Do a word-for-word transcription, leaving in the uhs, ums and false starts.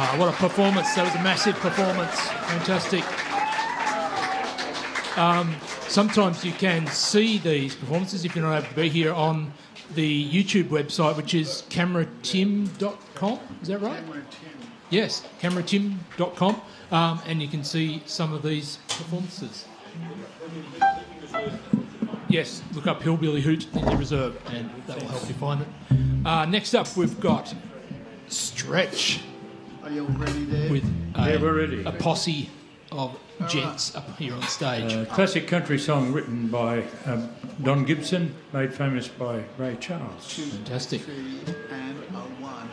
Ah, what a performance. That was a massive performance. Fantastic. Um, sometimes you can see these performances if you're not able to be here on the YouTube website, which is camera tim dot com. Is that right? Camera Tim. Yes, camera tim dot com. Um, and you can see some of these performances. Yes, look up Hillbilly Hoot in the reserve and that will help you find it. Uh, next up, we've got Stretch Are you all ready there? with a, Yeah, we're ready. a posse of gents up here on stage. A classic country song written by um, Don Gibson, made famous by Ray Charles. Fantastic. Three, and